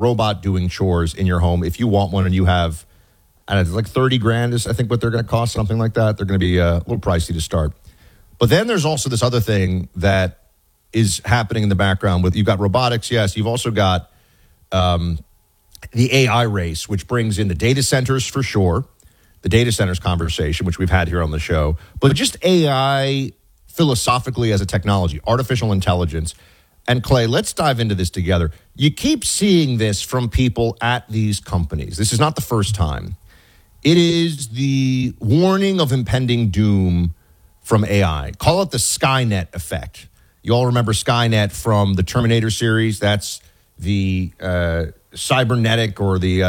robot doing chores in your home if you want one and you have, I don't know, like 30 grand is I think what they're going to cost, something like that. They're going to be a little pricey to start. But then there's also this other thing that is happening in the background with, you've got robotics, yes. You've also got the AI race, which brings in the data centers for sure, the data centers conversation, which we've had here on the show, but just AI philosophically as a technology, artificial intelligence. And Clay, let's dive into this together. You keep seeing this from people at these companies. This is not the first time. It is the warning of impending doom from AI. Call it the Skynet effect. You all remember Skynet from the Terminator series. That's the cybernetic or the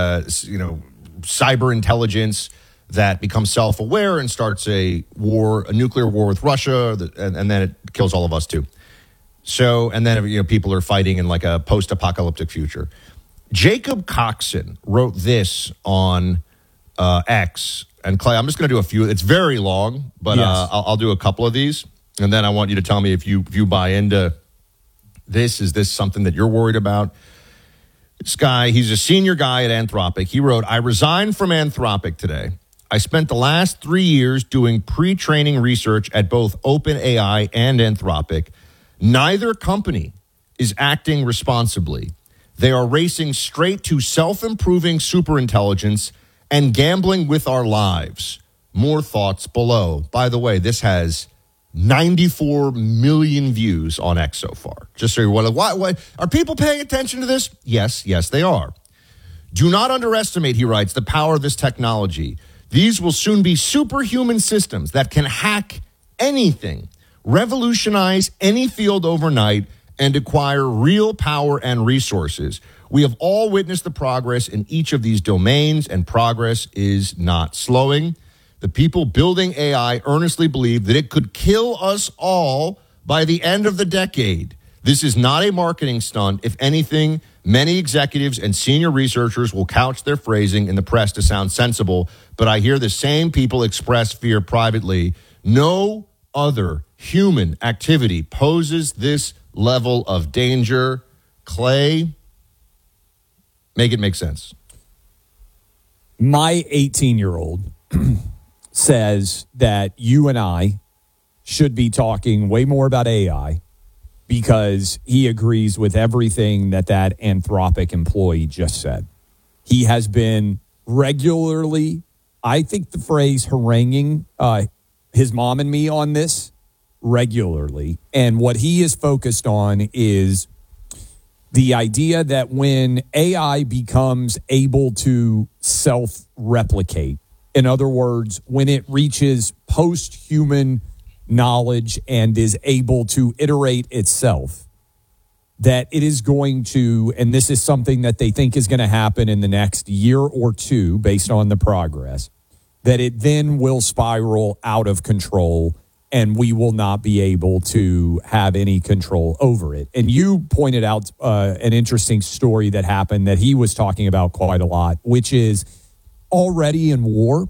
cyber intelligence that becomes self-aware and starts a war, a nuclear war with Russia, and then it kills all of us too. So, and then people are fighting in like a post-apocalyptic future. Jacob Coxon wrote this on X. And Clay, I'm just going to do a few. It's very long, but yes. I'll do a couple of these. And then I want you to tell me if you buy into this. Is this something that you're worried about? This guy, he's a senior guy at Anthropic. He wrote, I resigned from Anthropic today. I spent the last 3 years doing pre-training research at both OpenAI and Anthropic. Neither company is acting responsibly. They are racing straight to self-improving superintelligence and gambling with our lives. More thoughts below. By the way, this has 94 million views on X so far. Just so you're wondering, why are people paying attention to this? Yes, they are. Do not underestimate, he writes, the power of this technology. These will soon be superhuman systems that can hack anything, revolutionize any field overnight, and acquire real power and resources. We have all witnessed the progress in each of these domains, and progress is not slowing. The people building AI earnestly believe that it could kill us all by the end of the decade. This is not a marketing stunt. If anything, many executives and senior researchers will couch their phrasing in the press to sound sensible, but I hear the same people express fear privately. No other human activity poses this level of danger. Clay, make it make sense. My 18-year-old says that you and I should be talking way more about AI because he agrees with everything that Anthropic employee just said. He has been regularly, I think the phrase haranguing his mom and me on this regularly. And what he is focused on is the idea that when AI becomes able to self-replicate, in other words, when it reaches post-human knowledge and is able to iterate itself, that it is going to, and this is something that they think is going to happen in the next year or two based on the progress, that it then will spiral out of control and we will not be able to have any control over it. And you pointed out an interesting story that happened that he was talking about quite a lot, which is already in war,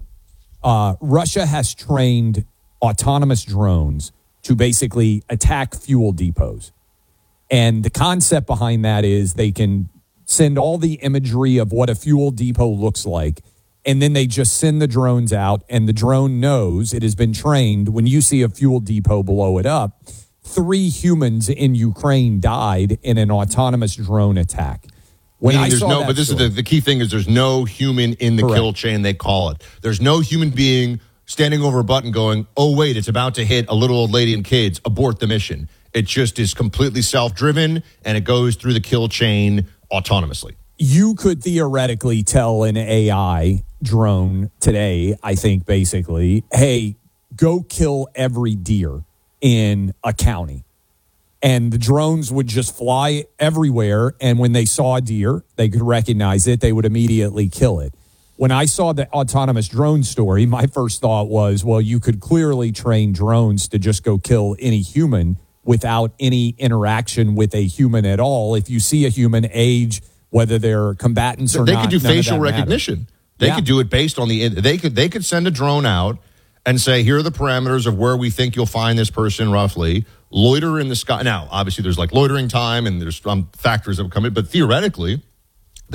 Russia has trained autonomous drones to basically attack fuel depots. And the concept behind that is they can send all the imagery of what a fuel depot looks like, and then they just send the drones out, and the drone knows, it has been trained, when you see a fuel depot blow it up, 3 humans in Ukraine died in an autonomous drone attack. But this is the key thing is there's no human in the kill chain, they call it. There's no human being standing over a button going, oh, wait, it's about to hit a little old lady and kids, abort the mission. It just is completely self-driven, and it goes through the kill chain autonomously. You could theoretically tell an AI drone today, I think, basically, hey, go kill every deer in a county. And the drones would just fly everywhere, and when they saw a deer, they could recognize it, they would immediately kill it. When I saw the autonomous drone story, my first thought was, well, you could clearly train drones to just go kill any human without any interaction with a human at all. If you see a human age, whether they're combatants or not, they could do facial recognition. They could do it based on they could send a drone out and say, here are the parameters of where we think you'll find this person roughly. Loiter in the sky. Now, obviously, there's like loitering time and there's factors that come in, but theoretically,